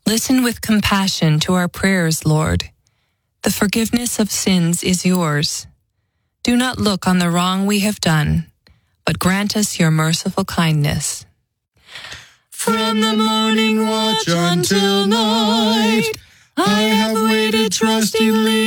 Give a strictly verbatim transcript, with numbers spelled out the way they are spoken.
Listen with compassion to our prayers, Lord. The forgiveness of sins is yours. Do not look on the wrong we have done, but grant us your merciful kindness. From the morning watch until night, I have waited trustingly